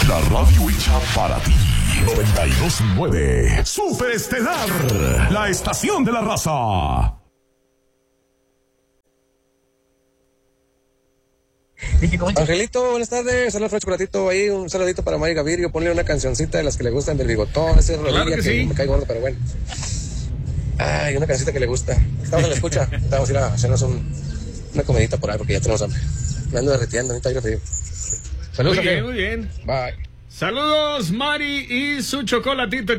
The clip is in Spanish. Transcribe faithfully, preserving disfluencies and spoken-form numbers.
La radio hecha para ti. noventa y dos punto nueve. Super Estelar. La estación de la raza. Angelito, buenas tardes. Saludos, chocolatito. Ahí un saludito para Mari Gavirio. Ponle una cancioncita de las que le gustan del bigotón. Ese Claro rodilla que que, sí. me cae gordo, pero bueno. Ay, una cancioncita que le gusta. Estamos en la escucha. Vamos a ir a hacernos un, una comidita por ahí porque ya tenemos hambre. Me ando derritiendo, ahorita yo te digo. Saludos, Muy bien, Ángel. muy bien. Bye. Saludos, Mari y su chocolatito.